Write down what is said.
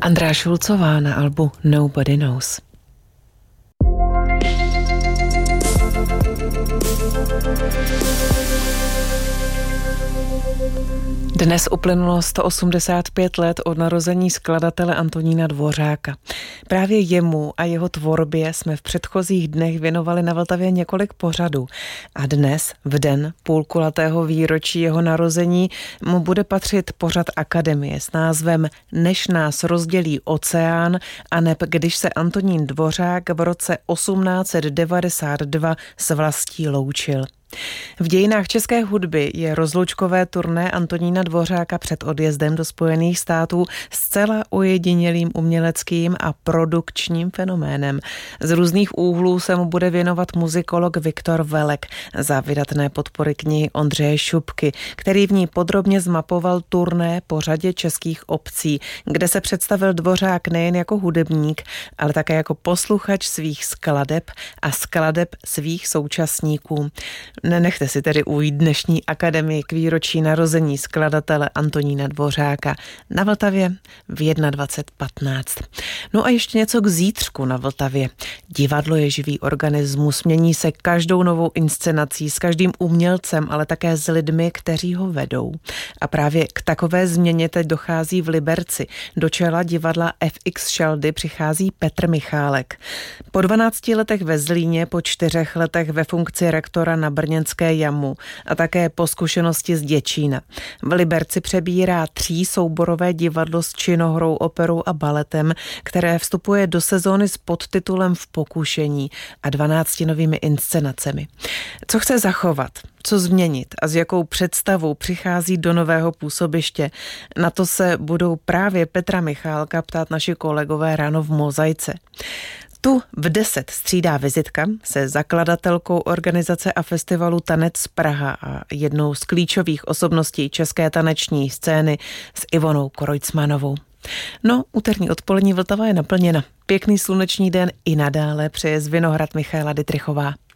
Andrea Šulcová na albu Nobody Knows. Dnes uplynulo 185 let od narození skladatele Antonína Dvořáka. Právě jemu a jeho tvorbě jsme v předchozích dnech věnovali na Vltavě několik pořadů. A dnes, v den půlkulatého výročí jeho narození, mu bude patřit pořad Akademie s názvem Než nás rozdělí oceán, aneb když se Antonín Dvořák v roce 1892 s vlastí loučil. V dějinách české hudby je rozloučkové turné Antonína Dvořáka před odjezdem do Spojených států zcela ojedinělým uměleckým a produkčním fenoménem. Z různých úhlů se mu bude věnovat muzikolog Viktor Velek za vydatné podpory knihy Ondřeje Šupky, který v ní podrobně zmapoval turné po řadě českých obcí, kde se představil Dvořák nejen jako hudebník, ale také jako posluchač svých skladeb a skladeb svých současníků. Nenechte si tedy ujít dnešní Akademii k výročí narození skladatele Antonína Dvořáka na Vltavě v 21:15. No a ještě něco k zítřku na Vltavě. Divadlo je živý organismus, mění se každou novou inscenací, s každým umělcem, ale také s lidmi, kteří ho vedou. A právě k takové změně teď dochází v Liberci. Do čela divadla FX Šaldy přichází Petr Michálek. Po 12 letech ve Zlíně, po 4 letech ve funkci rektora na brněnské Jamu a také po zkušenosti z Děčína. V Liberci přebírá 3souborové divadlo s činohrou, operou a baletem, které vstupuje do sezóny s podtitulem V pokušení a 12 novými inscenacemi. Co chce zachovat? Co změnit a s jakou představou přichází do nového působiště? Na to se budou právě Petra Michálka ptát naši kolegové ráno v Mozaice. Tu v 10 střídá vizitka se zakladatelkou organizace a festivalu Tanec Praha a jednou z klíčových osobností české taneční scény s Ivonou Kreutzmanovou. No, úterní odpolední Vltava je naplněna. Pěkný sluneční den i nadále přeje z Vinohrad Michaela Dittrichová.